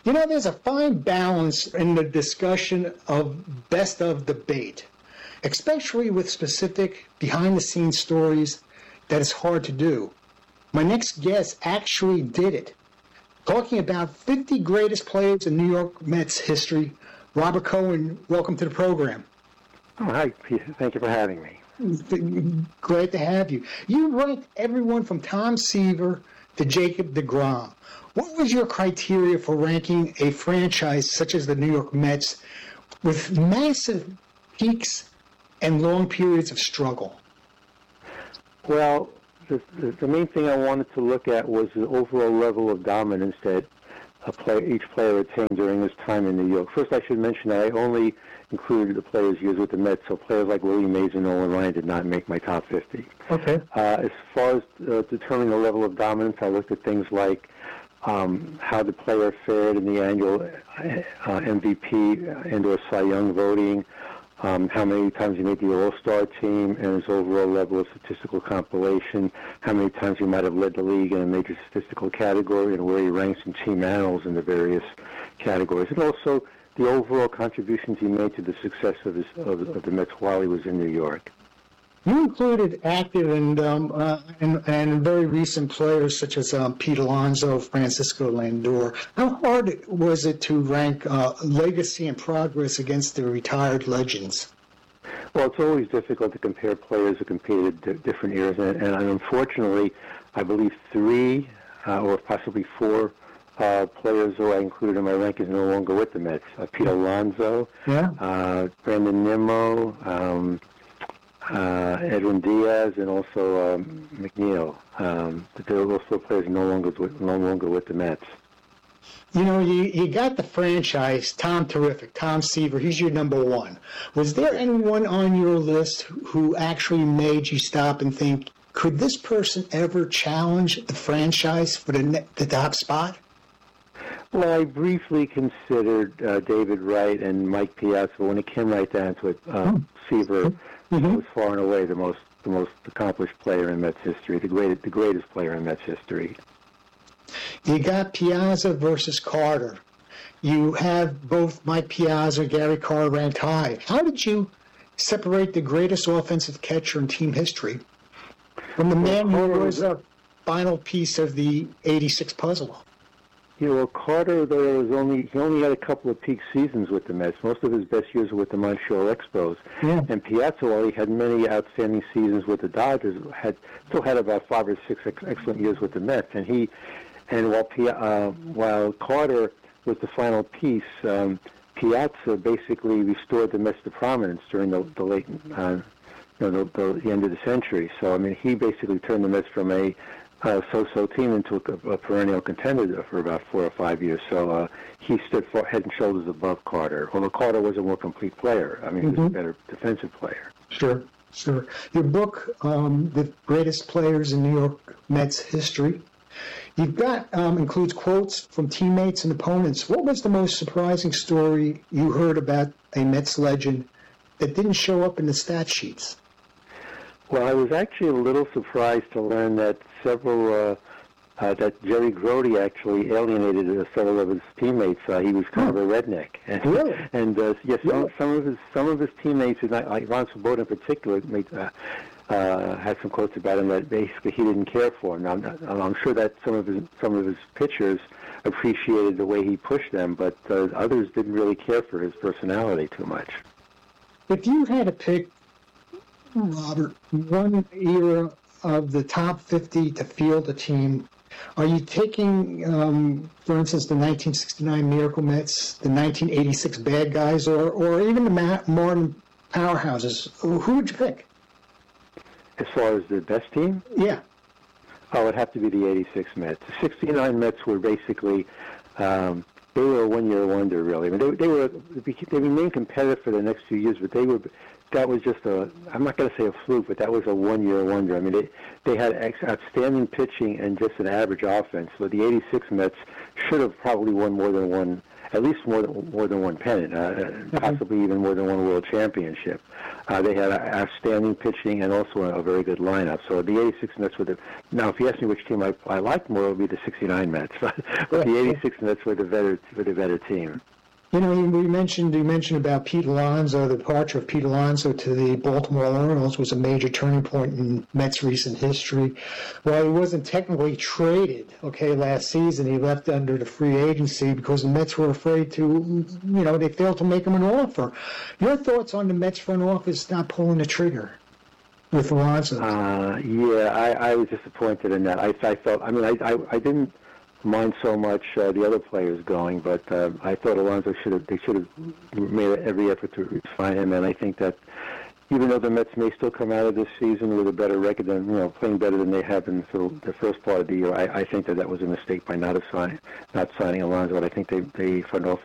There's a fine balance in the discussion of best of debate, especially with specific behind-the-scenes stories that is hard to do. My next guest actually did it. Talking about 50 greatest players in New York Mets history, Robert Cohen, welcome to the program. Oh, hi, Peter. Thank you for having me. Glad to have you. You ranked everyone from Tom Seaver to Jacob deGrom. What was your criteria for ranking a franchise such as the New York Mets with massive peaks and long periods of struggle? Well, the main thing I wanted to look at was the overall level of dominance that each player attained during his time in New York. First, I should mention that I only included the players' years with the Mets, so players like Willie Mays and Nolan Ryan did not make my top 50. Okay. As far as determining the level of dominance, I looked at things like how the player fared in the annual MVP and/or Cy Young voting, how many times he made the All-Star team, and his overall level of statistical compilation, how many times he might have led the league in a major statistical category, and where he ranks in team annals in the various categories, and also the overall contributions he made to the success of the Mets while he was in New York. You included active and very recent players such as Pete Alonso, Francisco Lindor. How hard was it to rank legacy and progress against the retired legends? Well, it's always difficult to compare players who competed at different eras, and unfortunately, I believe 3 or possibly 4 players who I included in my rankings no longer with the Mets. Pete Alonso, Brandon Nimmo, Edwin Diaz, and also McNeil. There were also players no longer with the Mets. You got the franchise, Tom Seaver, he's your number one. Was there anyone on your list who actually made you stop and think, could this person ever challenge the franchise for the top spot? Well, I briefly considered David Wright and Mike Piazza, but when it came right down to it, Seaver was far and away the most accomplished player in Mets history, the greatest player in Mets history. You got Piazza versus Carter. You have both Mike Piazza and Gary Carter ranked high. How did you separate the greatest offensive catcher in team history from the man who was a final piece of the '86 puzzle? Carter, he only had a couple of peak seasons with the Mets. Most of his best years were with the Montreal Expos. Yeah. And Piazza, while he had many outstanding seasons with the Dodgers, still had about 5 or 6 excellent years with the Mets. And while Carter was the final piece, Piazza basically restored the Mets to prominence during the late, the end of the century. So he basically turned the Mets from a so-so team into a perennial contender for about 4 or 5 years. So he stood head and shoulders above Carter, although Carter was a more complete player. He was a better defensive player. Sure. Your book, The Greatest Players in New York Mets History, you've got includes quotes from teammates and opponents. What was the most surprising story you heard about a Mets legend that didn't show up in the stat sheets? Well, I was actually a little surprised to learn that that Jerry Grody actually alienated several of his teammates. He was kind of a redneck, some of his teammates, like Ron Swoboda in particular, had some quotes about him that basically he didn't care for. Now, I'm sure that some of his pitchers appreciated the way he pushed them, but others didn't really care for his personality too much. If you had to pick, Robert, one era of the top 50 to field a team, are you taking, for instance, the 1969 Miracle Mets, the 1986 Bad Guys, or even the modern powerhouses? Who would you pick? As far as the best team? Yeah. Oh, it'd have to be the 86 Mets. The 69 Mets were basically, they were a one-year wonder, really. They remained competitive for the next few years, but they was just I'm not going to say a fluke, but that was a one-year wonder. I mean, they had outstanding pitching and just an average offense. So the '86 Mets should have probably won more than one, at least more than one pennant, possibly even more than one world championship. They had outstanding pitching and also a very good lineup. So the '86 Mets now, if you ask me which team I liked more, it would be the '69 Mets. But the '86 Mets were the better team. You know, you mentioned about Pete Alonso. The departure of Pete Alonso to the Baltimore Orioles was a major turning point in Mets' recent history. While he wasn't technically traded, last season, he left under the free agency because the Mets were afraid to, they failed to make him an offer. Your thoughts on the Mets front office not pulling the trigger with Alonso? I was disappointed in that. I felt, I didn't mind so much the other players going, but I thought Alonso should have made every effort to sign him, and I think that even though the Mets may still come out of this season with a better record than playing better than they have in the first part of the year, I think that was a mistake by not signing Alonso. But I think they front office